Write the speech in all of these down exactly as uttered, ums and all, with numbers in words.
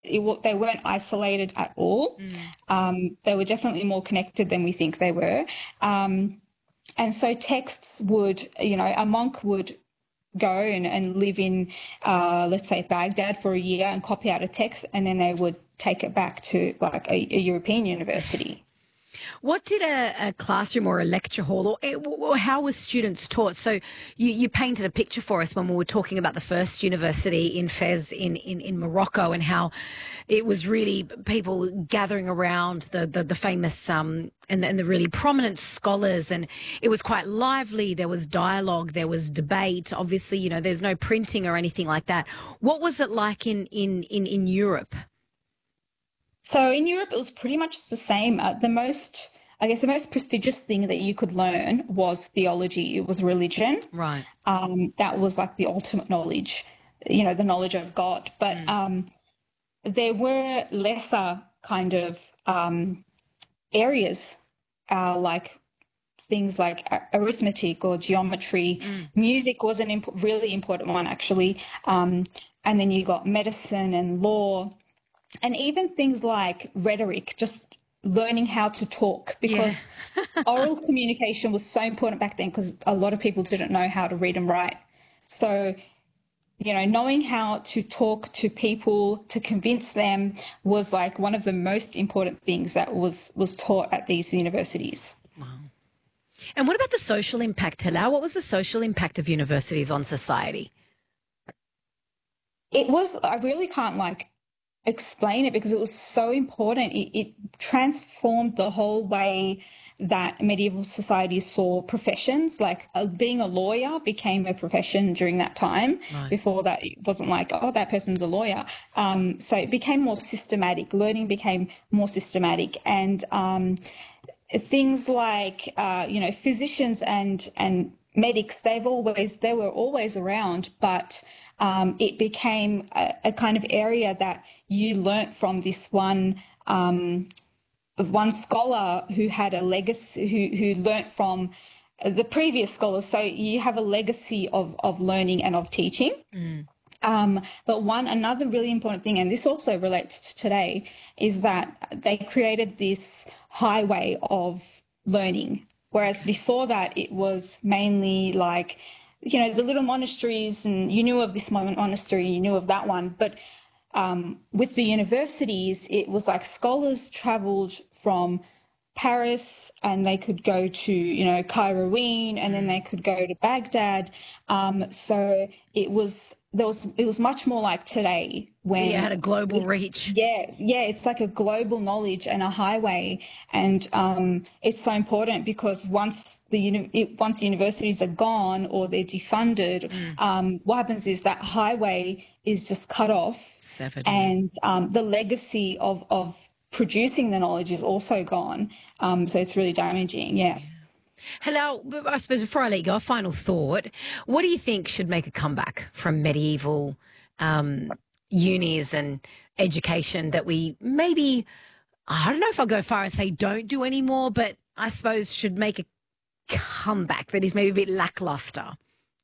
it, wa- they weren't isolated at all. Um, they were definitely more connected than we think they were. Um, and so texts would, you know, a monk would go and, and live in, uh, let's say, Baghdad for a year and copy out a text, and then they would take it back to like a, a European university. What did a, a classroom or a lecture hall, or, or how were students taught? So you, you painted a picture for us when we were talking about the first university in Fez in, in, in Morocco, and how it was really people gathering around the, the, the famous um, and, and the really prominent scholars, and it was quite lively. There was dialogue, there was debate. Obviously, you know, there's no printing or anything like that. What was it like in, in, in, in Europe? So in Europe, it was pretty much the same. Uh, the most, I guess, the most prestigious thing that you could learn was theology. It was religion. Right. Um, that was like the ultimate knowledge, you know, the knowledge of God. But Mm. um, there were lesser kind of um, areas, uh, like things like a- arithmetic or geometry. Mm. Music was an imp- really important one, actually. Um, and then you got medicine and law, and even things like rhetoric, just learning how to talk, Yeah. because oral communication was so important back then because a lot of people didn't know how to read and write. So, you know, knowing how to talk to people, to convince them, was like one of the most important things that was was taught at these universities. And what about the social impact, Hilal? What was the social impact of universities on society? It was, I really can't like explain it because it was so important. It, it transformed the whole way that medieval society saw professions. Like uh, being a lawyer became a profession during that time. Right. Before that, it wasn't like, oh, that person's a lawyer. Um, so it became more systematic. Learning became more systematic. And um, things like, uh, you know, physicians and, and medics, they've always, they were always around, but um, it became a, a kind of area that you learnt from this one, um, one scholar who had a legacy, who, who learnt from the previous scholars. So you have a legacy of, of learning and of teaching. Mm. Um, but one, another really important thing, and this also relates to today, is that they created this highway of learning. Whereas before that, it was mainly like, you know, the little monasteries, and you knew of this mon- monastery, you knew of that one. But um, with the universities, it was like scholars traveled from Paris, and they could go to, you know, Kairouan, and then they could go to Baghdad. Um, so it was, there was, it was much more like today when, Yeah, it had a global reach. yeah, yeah, it's like a global knowledge and a highway. And um, it's so important because once the uni- it, once universities are gone or they're defunded, um, what happens is that highway is just cut off, Severed. and um, the legacy of, of producing the knowledge is also gone. Um, so it's really damaging, yeah. Hello, I suppose before I let you go, a final thought. What do you think should make a comeback from medieval um, unis and education that we maybe, I don't know if I'll go far and say don't do anymore, but I suppose should make a comeback that is maybe a bit lackluster?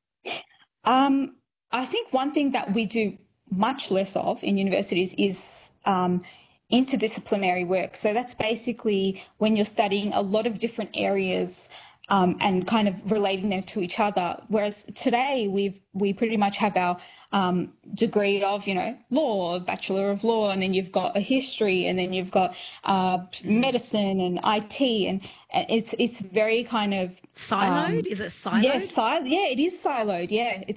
Um, I think one thing that we do much less of in universities is um, interdisciplinary work. So that's basically when you're studying a lot of different areas um, and kind of relating them to each other. Whereas today we've we pretty much have our um, degree of, you know, law, Bachelor of Law, and then you've got a history, and then you've got uh, medicine and I T, and, and it's it's very kind of Siloed? um, Is it siloed? yeah, sil- yeah, it is siloed. Yeah, it's